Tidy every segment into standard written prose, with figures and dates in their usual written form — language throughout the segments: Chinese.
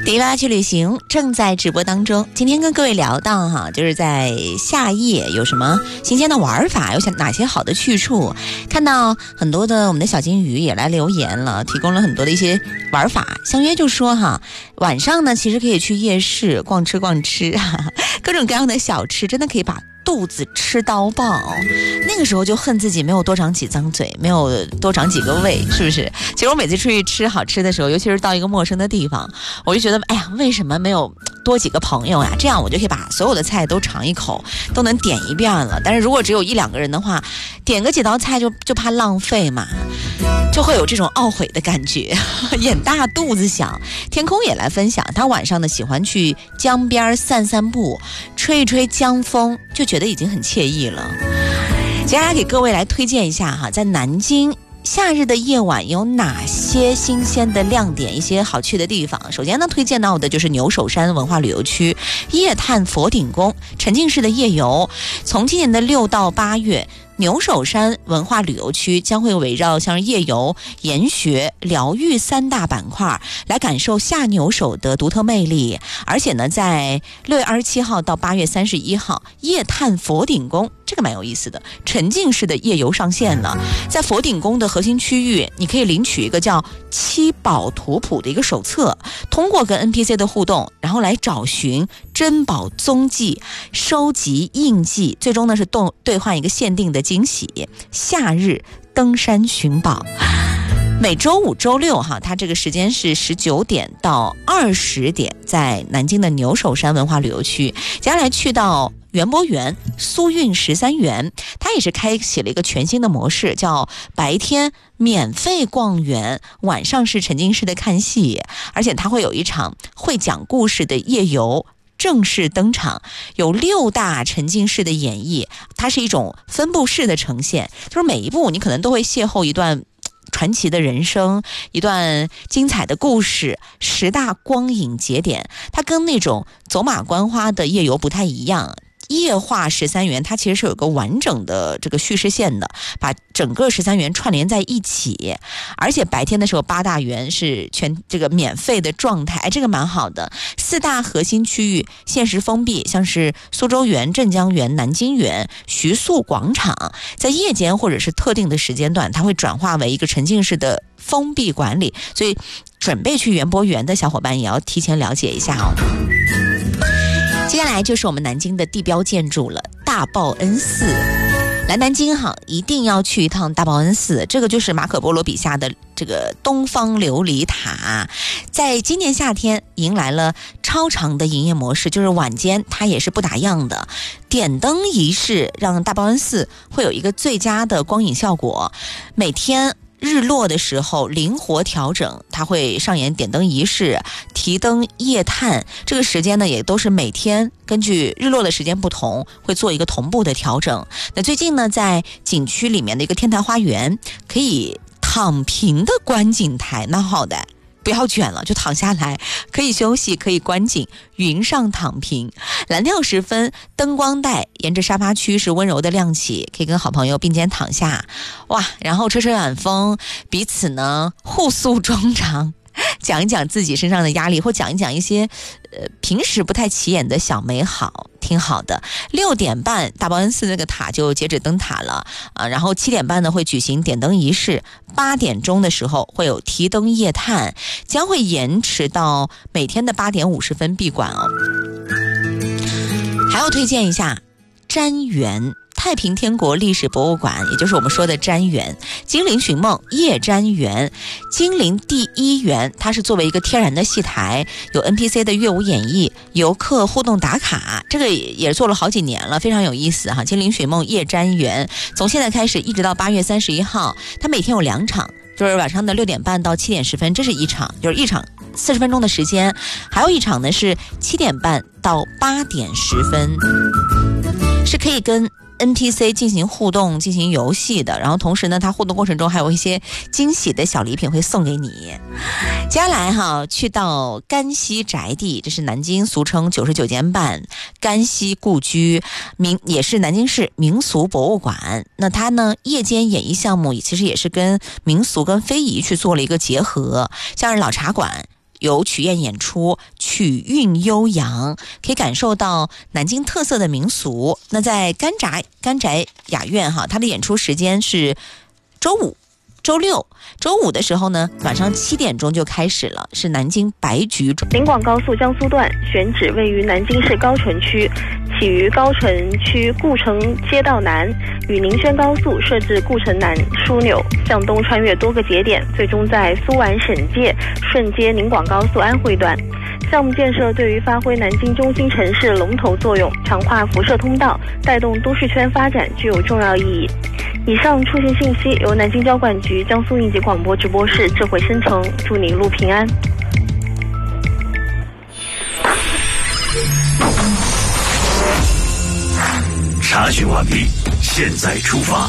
迪吧去旅行正在直播当中，今天跟各位聊到就是在夏夜有什么新鲜的玩法，有哪些好的去处。看到很多的我们的小金鱼也来留言了，提供了很多的一些玩法。相约就说晚上呢其实可以去夜市逛吃各种各样的小吃，真的可以把肚子吃到爆。那个时候就恨自己没有多长几张嘴，没有多长几个胃，是不是？其实我每次出去吃好吃的时候，尤其是到一个陌生的地方，我就觉得为什么没有多几个朋友呀？这样我就可以把所有的菜都尝一口，都能点一遍了。但是如果只有一两个人的话，点个几道菜就怕浪费嘛，就会有这种懊悔的感觉。眼大肚子小，天空也来分享，他晚上呢喜欢去江边散散步，吹一吹江风，就觉得已经很惬意了。接下来给各位来推荐一下在南京夏日的夜晚有哪些新鲜的亮点，一些好去的地方。首先呢，推荐到的就是牛首山文化旅游区夜探佛顶宫，沉浸式的夜游。从今年的6到8月，牛首山文化旅游区将会围绕像夜游、研学、疗愈3大板块来感受下牛首的独特魅力。而且呢，在6月27号到8月31号，夜探佛顶宫，这个蛮有意思的，沉浸式的夜游上线了。在佛顶宫的核心区域，你可以领取一个叫七宝图谱的一个手册，通过跟 NPC 的互动，然后来找寻珍宝踪迹，收集印记，最终呢是兑换一个限定的惊喜，夏日登山寻宝。每周5、周6它这个时间是19点到20点，在南京的牛首山文化旅游区。接下来去到园博园苏韵13园，它也是开启了一个全新的模式，叫白天免费逛园，晚上是沉浸式的看戏，而且它会有一场会讲故事的夜游正式登场，有6大沉浸式的演绎，它是一种分布式的呈现，就是每一步你可能都会邂逅一段传奇的人生，一段精彩的故事，10大光影节点。它跟那种走马观花的夜游不太一样，夜话13园它其实是有个完整的这个叙事线的，把整个13园串联在一起。而且白天的时候8大园是全这个免费的状态，这个蛮好的。4大核心区域限时封闭，像是苏州园、镇江园、南京园、徐宿广场，在夜间或者是特定的时间段，它会转化为一个沉浸式的封闭管理，所以准备去园博园的小伙伴也要提前了解一下哦。接下来就是我们南京的地标建筑了，大报恩寺。来南京一定要去一趟大报恩寺，这个就是马可波罗笔下的这个东方琉璃塔。在今年夏天迎来了超长的营业模式，就是晚间它也是不打烊的。点灯仪式让大报恩寺会有一个最佳的光影效果，每天日落的时候灵活调整，它会上演点灯仪式、提灯夜探，这个时间呢也都是每天根据日落的时间不同会做一个同步的调整。那最近呢，在景区里面的一个天台花园可以躺平的观景台，蛮好的，不要卷了，就躺下来，可以休息，可以观景，云上躺平。蓝调时分，灯光带沿着沙发区是温柔的亮起，可以跟好朋友并肩躺下，哇，然后吹吹晚风，彼此呢互诉衷肠，讲一讲自己身上的压力，或讲一讲一些平时不太起眼的小美好，挺好的。6点半大报恩寺那个塔就截止灯塔了然后7点半呢会举行点灯仪式，8点钟的时候会有提灯夜探，将会延迟到每天的8点50分闭馆哦。还要推荐一下瞻园太平天国历史博物馆，也就是我们说的瞻园。金陵寻梦夜瞻园，金陵第1园，它是作为一个天然的戏台，有 NPC 的乐舞演绎，游客互动打卡，这个也做了好几年了，非常有意思金陵寻梦夜瞻园从现在开始一直到8月31号，它每天有2场，就是晚上的6点半到7点10分，这是一场，就是一场40分钟的时间，还有一场呢是7点半到8点10分，是可以跟NPC 进行互动进行游戏的，然后同时呢它互动过程中还有一些惊喜的小礼品会送给你。接下来去到甘溪宅地，这是南京俗称99间半甘溪故居，也是南京市民俗博物馆。那它呢夜间演艺项目其实也是跟民俗跟非遗去做了一个结合，像是老茶馆有曲宴演出，曲韵悠扬，可以感受到南京特色的民俗。那在甘宅雅苑哈，它的演出时间是周五、周六。周五的时候呢，晚上7点钟就开始了，是南京白菊。 临广高速江苏段选址位于南京市高城区，起于高城区故城街道南，与宁轩高速设置故城南枢纽，向东穿越多个节点，最终在苏皖省界顺接宁广高速安徽段。项目建设对于发挥南京中心城市龙头作用，强化辐射通道，带动都市圈发展具有重要意义。以上出行信息由南京交管局江苏应急广播直播室智慧生成，祝你一路平安。 查询完毕，现在出发。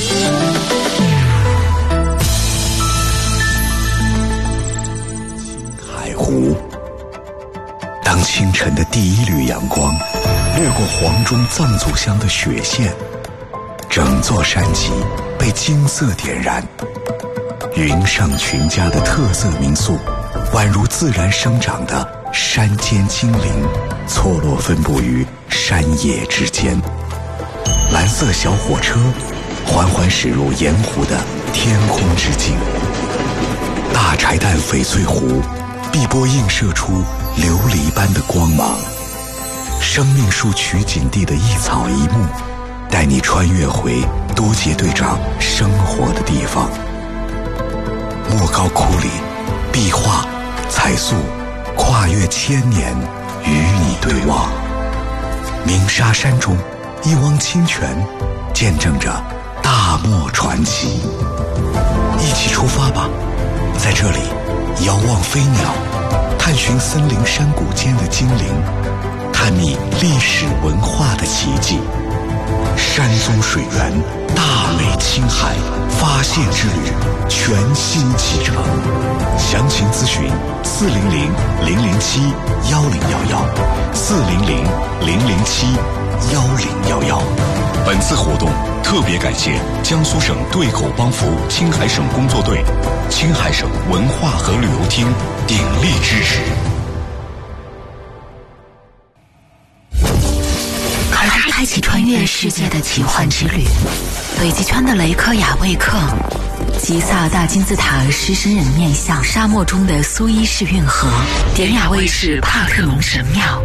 海湖，当清晨的第一缕阳光掠过黄钟藏族乡的雪线，整座山脊被金色点燃。云上群家的特色民宿，宛如自然生长的山间精灵，错落分布于山野之间。蓝色小火车缓缓驶入盐湖的天空之境，大柴旦翡翠湖碧波映射出琉璃般的光芒。生命树取景地的一草一木，带你穿越回多杰队长生活的地方。莫高窟里，壁画、彩塑跨越千年，与你对望。鸣沙山中，一汪清泉见证着大漠传奇。一起出发吧，在这里遥望飞鸟，探寻森林山谷间的精灵，探秘历史文化的奇迹。山宗水源，大美青海，发现之旅全新启程。详情咨询400-007-11011，400-007-11011。 本次活动特别感谢江苏省对口帮扶青海省工作队、青海省文化和旅游厅鼎力支持。 开启穿越世界的奇幻之旅。北极圈的雷科雅未克，吉萨大金字塔狮身人面像，沙漠中的苏伊士运河，典雅卫视帕特农神庙，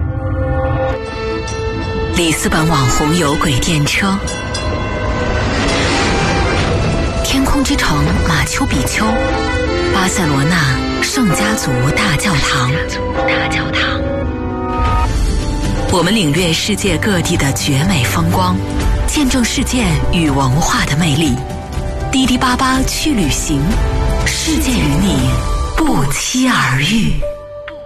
里斯本网红有轨电车，天空之城马丘比丘，巴塞罗那圣家族大教堂。我们领略世界各地的绝美风光，见证世界与文化的魅力。滴滴88去旅行，世界与你不期而遇。